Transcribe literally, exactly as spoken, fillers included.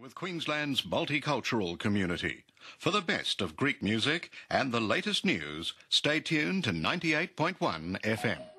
with Queensland's multicultural community. For the best of Greek music and the latest news, stay tuned to ninety-eight point one F M.